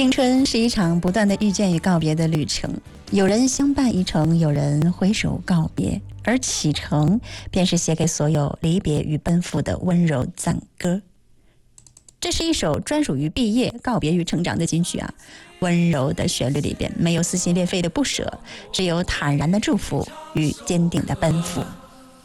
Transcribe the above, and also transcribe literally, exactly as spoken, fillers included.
青春是一场不断的遇见与告别的旅程，有人相伴一程，有人挥手告别，而启程便是写给所有离别与奔赴的温柔赞歌。这是一首专属于毕业、告别与成长的金曲啊！温柔的旋律里边没有撕心裂肺的不舍，只有坦然的祝福与坚定的奔赴。